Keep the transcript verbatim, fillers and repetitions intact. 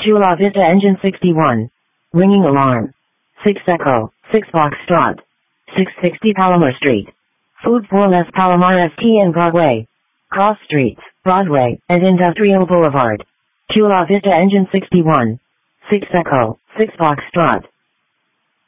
Chula Vista Engine sixty-one. Ringing alarm. six Echo, six Foxtrot. six sixty Palomar Street. Food for Less Palomar S T and Broadway. Cross Streets, Broadway, and Industrial Boulevard. Chula Vista Engine sixty-one. six Echo, six Foxtrot.